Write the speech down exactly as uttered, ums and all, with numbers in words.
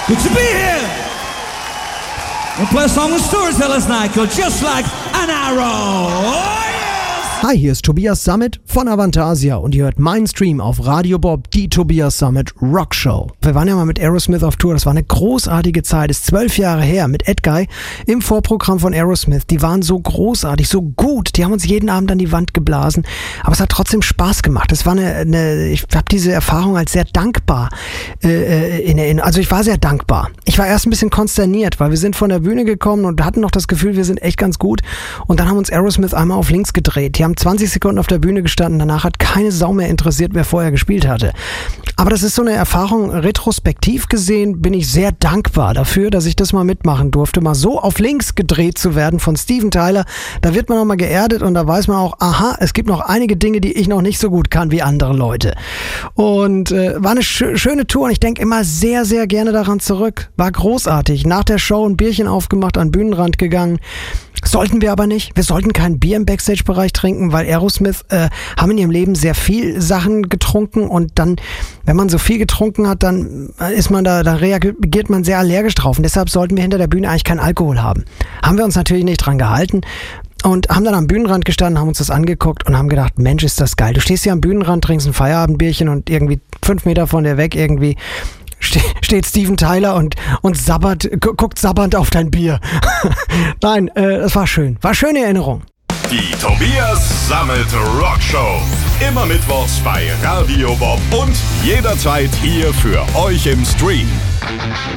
Good to be here. We'll play a song with Storytellers Night called Just Like an Arrow. Oh, yes! Hi, hier ist Tobias Sammet von Avantasia und ihr hört meinen Stream auf Radio Bob, die Tobias Sammet Rock Show. Wir waren ja mal mit Aerosmith auf Tour, das war eine großartige Zeit, ist zwölf Jahre her, mit Ed Guy im Vorprogramm von Aerosmith. Die waren so großartig, so gut, die haben uns jeden Abend an die Wand geblasen, aber es hat trotzdem Spaß gemacht. Es war eine, eine ich habe diese Erfahrung als sehr dankbar äh, in Erinnerung, also ich war sehr dankbar. Ich war erst ein bisschen konsterniert, weil wir sind von der Bühne gekommen und hatten noch das Gefühl, wir sind echt ganz gut und dann haben uns Aerosmith einmal auf links gedreht. Die haben zwanzig Sekunden auf der Bühne gestanden, danach hat keine Sau mehr interessiert, wer vorher gespielt hatte. Aber das ist so eine Erfahrung, retrospektiv gesehen bin ich sehr dankbar dafür, dass ich das mal mitmachen durfte, mal so auf links gedreht zu werden von Steven Tyler. Da wird man auch mal geerdet und da weiß man auch, aha, es gibt noch einige Dinge, die ich noch nicht so gut kann wie andere Leute. Und äh, war eine sch- schöne Tour und ich denke immer sehr, sehr gerne daran zurück. War großartig. Nach der Show ein Bierchen aufgemacht, an den Bühnenrand gegangen. Sollten wir aber nicht. Wir sollten kein Bier im Backstage-Bereich trinken, weil Aerosmith äh, haben in ihrem Leben sehr viel Sachen getrunken und dann, wenn man so viel getrunken hat, dann ist man da, da reagiert man sehr allergisch drauf und deshalb sollten wir hinter der Bühne eigentlich keinen Alkohol haben. Haben wir uns natürlich nicht dran gehalten und haben dann am Bühnenrand gestanden, haben uns das angeguckt und haben gedacht, Mensch, ist das geil. Du stehst hier am Bühnenrand, trinkst ein Feierabendbierchen und irgendwie fünf Meter von dir weg irgendwie steht Steven Tyler und, und sabbert, guckt sabbernd auf dein Bier. Nein, äh, das war schön. War schöne Erinnerung. Die Tobias Sammet Rock Show. Immer mittwochs bei Radio Bob und jederzeit hier für euch im Stream.